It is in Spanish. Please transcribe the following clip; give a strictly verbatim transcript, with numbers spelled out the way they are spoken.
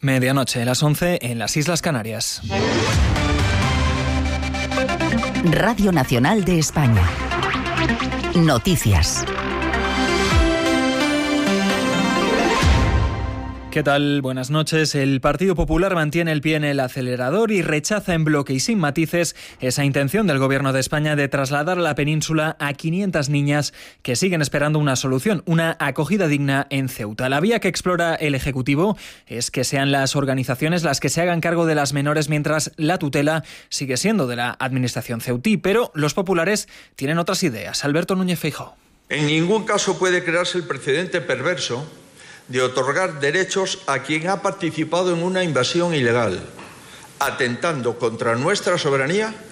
Medianoche, las once en las Islas Canarias. Radio Nacional de España. Noticias. ¿Qué tal? Buenas noches. El Partido Popular mantiene el pie en el acelerador y rechaza en bloque y sin matices esa intención del Gobierno de España de trasladar a la península a quinientas niñas que siguen esperando una solución, una acogida digna en Ceuta. La vía que explora el Ejecutivo es que sean las organizaciones las que se hagan cargo de las menores mientras la tutela sigue siendo de la Administración ceutí, pero los populares tienen otras ideas. Alberto Núñez Feijóo. En ningún caso puede crearse el precedente perverso de otorgar derechos a quien ha participado en una invasión ilegal, atentando contra nuestra soberanía